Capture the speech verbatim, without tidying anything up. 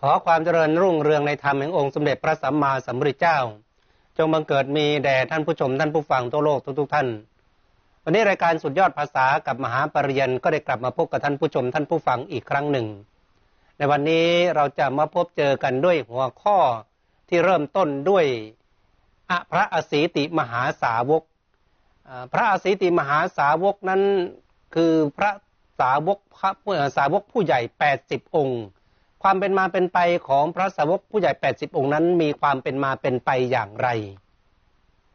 ขอความเจริญรุ่งเรืองในธรรมแห่งองค์สมเด็จพระสัมมาสัมพุทธเจ้าจงบังเกิดมีแด่ท่านผู้ชมท่านผู้ฟังทั่วโลกทุกๆท่านวันนี้รายการสุดยอดภาษากับมหาปริญญาก็ได้กลับมาพบกับท่านผู้ชมท่านผู้ฟังอีกครั้งหนึ่งในวันนี้เราจะมาพบเจอกันด้วยหัวข้อที่เริ่มต้นด้วยพระอสีติมหาสาวกพระอสีติมหาสาวกนั้นคือพระสาวกพระสาวกผู้ใหญ่แปดสิบองค์ความเป็นมาเป็นไปของพระสาวกผู้ใหญ่แปดสิบองค์นั้นมีความเป็นมาเป็นไปอย่างไร